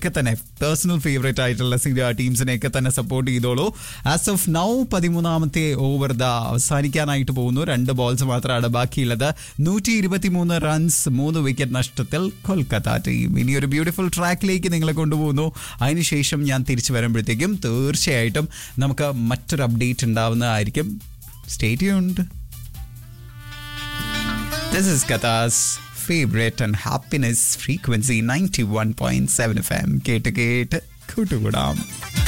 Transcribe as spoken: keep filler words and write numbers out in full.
ഒക്കെ തന്നെ personal favourite ആയിട്ടുള്ള ടീംസിനെയൊക്കെ തന്നെ സപ്പോർട്ട് ചെയ്തോളൂ. ആസ് ഓഫ് നൗ പതിമൂന്നാമത്തെ ഓവർ ദ അവസാനിക്കാനായിട്ട് പോകുന്നു. രണ്ട് ബോൾസ് മാത്രമാണ് ബാക്കിയുള്ളത്. നൂറ്റി ഇരുപത്തി മൂന്ന് റൺസ്, മൂന്ന് വിക്കറ്റ് നഷ്ടത്തിൽ കൊൽക്കത്ത ടീം. ഇനി ഒരു ബ്യൂട്ടിഫുൾ ട്രാക്കിലേക്ക് നിങ്ങളെ കൊണ്ടുപോകുന്നു. അതിനുശേഷം ഞാൻ തിരിച്ചു വരുമ്പോഴത്തേക്കും തീർച്ചയായിട്ടും നമുക്ക് മറ്റൊരു update ഉണ്ടാവുന്നതായിരിക്കും. Stay tuned. This is Qatar's favorite and happiness frequency ninety-one point seven F M. കേട്ട് കേട്ട് കൂട്ടുകൂടാം.